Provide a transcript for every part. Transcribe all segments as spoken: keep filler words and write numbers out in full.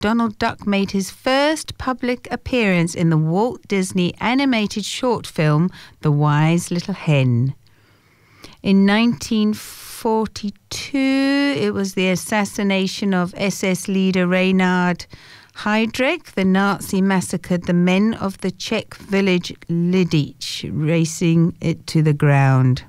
Donald Duck made his first public appearance in the Walt Disney animated short film, The Wise Little Hen? In nineteen forty-two, it was the assassination of S S leader Reinhard Heydrich. The Nazi massacred the men of the Czech village Lidice, racing it to the ground.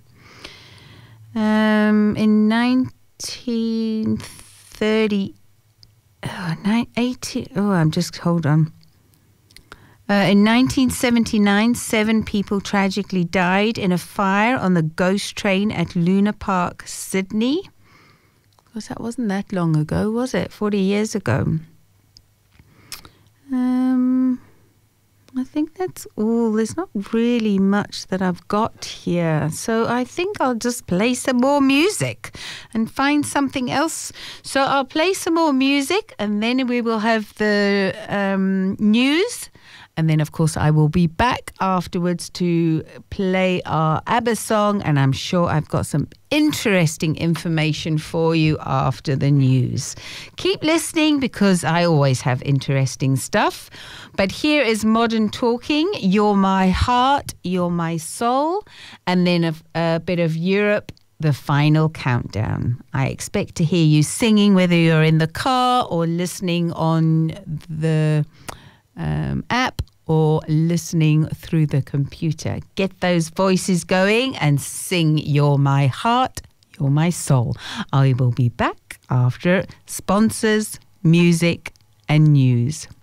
Um, in nineteen thirty, oh, nine, eighty, oh, I'm just, hold on. Uh, in nineteen seventy-nine, seven people tragically died in a fire on the ghost train at Luna Park, Sydney. Because that wasn't that long ago, was it? forty years ago. Um, I think that's all. There's not really much that I've got here. So I think I'll just play some more music and find something else. So I'll play some more music and then we will have the um, news. And then, of course, I will be back afterwards to play our ABBA song. And I'm sure I've got some interesting information for you after the news. Keep listening because I always have interesting stuff. But here is Modern Talking, You're My Heart, You're My Soul. And then a, a bit of Europe, the final countdown. I expect to hear you singing, whether you're in the car or listening on the Um, app or listening through the computer. Get those voices going and sing You're My Heart, You're My Soul. I will be back after sponsors, music and news.